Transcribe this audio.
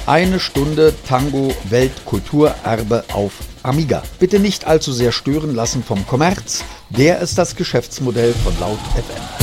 Eine Stunde Tango Weltkulturerbe auf Amiga. Bitte nicht allzu sehr stören lassen vom Kommerz. Der ist das Geschäftsmodell von Laut FM.